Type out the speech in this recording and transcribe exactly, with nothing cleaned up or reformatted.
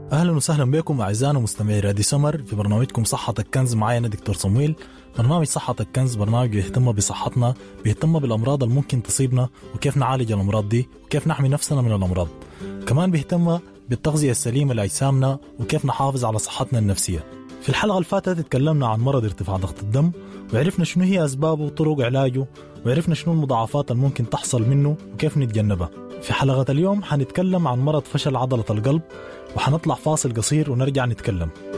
أهلا وسهلا بكم أعزائنا مستمعي راديو سمر في برنامجكم صحة الكنز. معي أنا دكتور صمويل. برنامج صحة الكنز برنامج بيهتم بصحتنا، بيهتم بالأمراض اللي ممكن تصيبنا وكيف نعالج الأمراض دي وكيف نحمي نفسنا من الأمراض. كمان بيهتم بالتغذية السليمة لأجسامنا وكيف نحافظ على صحتنا النفسية. في الحلقة اللي فاتت اتكلمنا عن مرض ارتفاع ضغط الدم وعرفنا شنو هي أسبابه وطرق علاجه، وعرفنا شنو المضاعفات اللي ممكن تحصل منه وكيف نتجنبها. في حلقة اليوم حنتكلم عن مرض فشل عضلة القلب، وحنطلع فاصل قصير ونرجع نتكلم.